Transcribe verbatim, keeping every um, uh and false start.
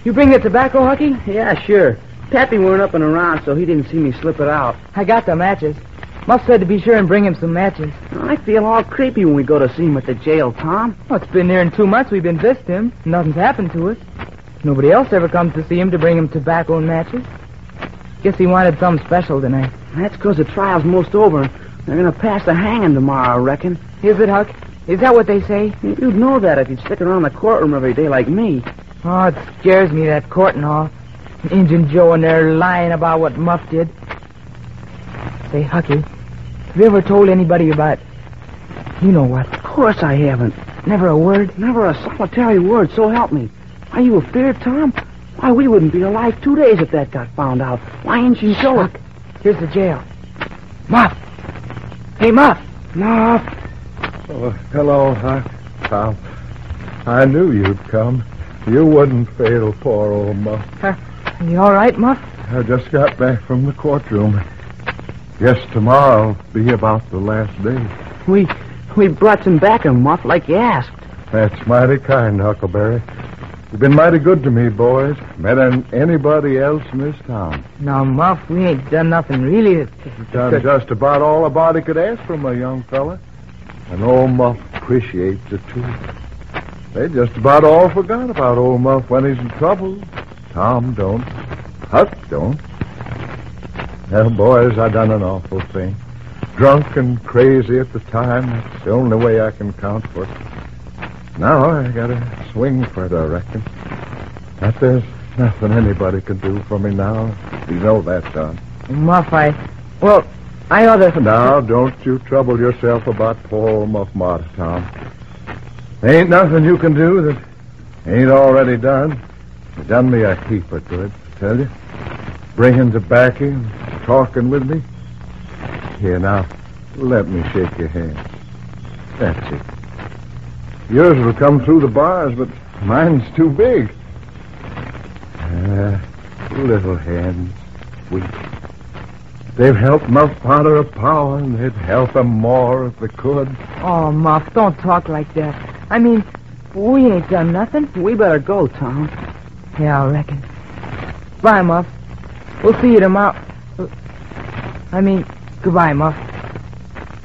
You bring the tobacco, Hucky? Yeah, sure. Pappy weren't up and around, so he didn't see me slip it out. I got the matches. Muff said to be sure and bring him some matches. I feel all creepy when we go to see him at the jail, Tom. Well, it's been near two months we've been visiting him. Nothing's happened to us. Nobody else ever comes to see him to bring him tobacco and matches. Guess he wanted something special tonight. That's because the trial's most over. They're going to pass the hanging tomorrow, I reckon. Is it, Huck? Is that what they say? You'd know that if you'd stick around the courtroom every day like me. Oh, it scares me, that court and all. Injun Joe and they're lying about what Muff did. Say, Hucky, have you ever told anybody about... You know what? Of course I haven't. Never a word? Never a solitary word, so help me. Are you afeard, Tom? Why, we wouldn't be alive two days if that got found out. Why, Injun Joe... Huck, here's the jail. Muff! Hey, Muff! Muff! Oh, hello, huh, Tom. I knew you'd come. You wouldn't fail poor old Muff. Uh, you all right, Muff? I just got back from the courtroom. Guess tomorrow'll be about the last day. We we brought some back, Muff, like you asked. That's mighty kind, Huckleberry. You've been mighty good to me, boys. Better than anybody else in this town. No, Muff, we ain't done nothing really. You've done just about all a body could ask from a young fella. And old Muff appreciates it, too. They just about all forgot about old Muff when he's in trouble. Tom don't. Huck don't. Well, boys, I done an awful thing. Drunk and crazy at the time. That's the only way I can count for it. Now I gotta swing for it, I reckon. But there's nothing anybody can do for me now. You know that, Tom. Muff, I... Well, I ought to... Now, don't you trouble yourself about poor old Muff Marty, Tom. There ain't nothing you can do that ain't already done. You done me a heap of good, I tell you. Bringing tobacco and talking with me. Here, now, let me shake your hand. That's it. Yours will come through the bars, but mine's too big. Uh, little hands, weak. They've helped Muff Potter of power, and they'd help him more if they could. Oh, Muff, don't talk like that. I mean, we ain't done nothing. We better go, Tom. Yeah, I reckon. Bye, Muff. We'll see you tomorrow. I mean, goodbye, Muff.